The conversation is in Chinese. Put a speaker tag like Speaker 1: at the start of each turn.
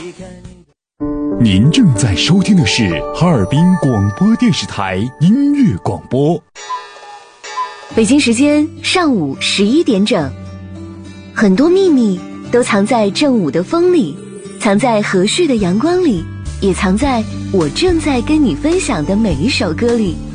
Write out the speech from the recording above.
Speaker 1: 您正在收听的是哈尔滨广播电视台音乐广播。
Speaker 2: 北京时间上午11点整，很多秘密都藏在正午的风里，藏在和煦的阳光里，也藏在我正在跟你分享的每一首歌里。